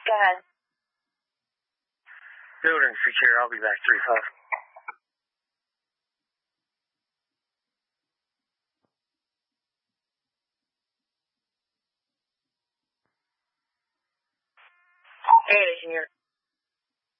Go ahead. Building secure. I'll be back 3-5. Hey, engineer.